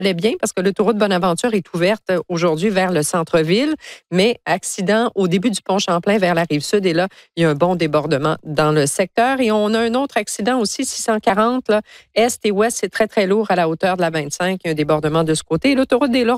semblait bien parce que l'autoroute Bonaventure est ouverte aujourd'hui vers le centre-ville, mais accident au début du pont Champlain vers la Rive-Sud et là, il y a un bon débordement dans le secteur. Et on a un autre accident aussi, 640, là, est et ouest, c'est très, très lourd à la hauteur de la 25. Il y a un débordement de ce côté. L'autoroute des Lourdes